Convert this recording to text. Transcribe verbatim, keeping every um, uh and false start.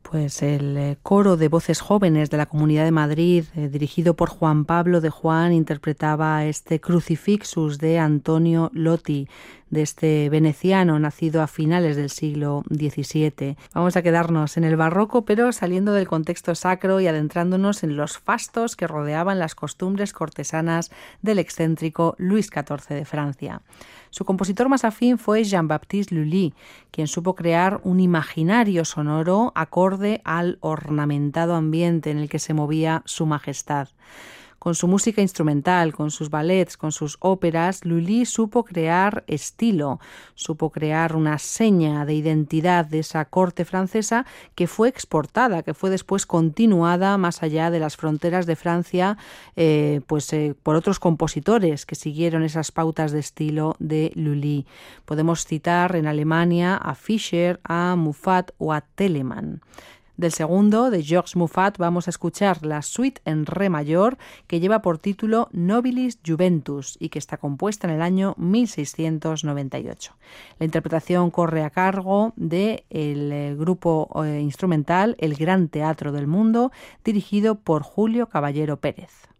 Pues el eh, coro de voces jóvenes de la Comunidad de Madrid, eh, dirigido por Juan Pablo de Juan, interpretaba este Crucifixus de Antonio Lotti, de este veneciano nacido a finales del siglo diecisiete. Vamos a quedarnos en el barroco, pero saliendo del contexto sacro y adentrándonos en los fastos que rodeaban las costumbres cortesanas del excéntrico Luis catorce de Francia. Su compositor más afín fue Jean-Baptiste Lully, quien supo crear un imaginario sonoro acorde al ornamentado ambiente en el que se movía su majestad. Con su música instrumental, con sus ballets, con sus óperas, Lully supo crear estilo, supo crear una seña de identidad de esa corte francesa que fue exportada, que fue después continuada más allá de las fronteras de Francia, eh, pues eh, por otros compositores que siguieron esas pautas de estilo de Lully. Podemos citar en Alemania a Fischer, a Muffat o a Telemann. Del segundo, de Georges Muffat, vamos a escuchar la suite en re mayor que lleva por título Nobilis Juventus y que está compuesta en el año mil seiscientos noventa y ocho. La interpretación corre a cargo del grupo eh, instrumental El Gran Teatro del Mundo, dirigido por Julio Caballero Pérez.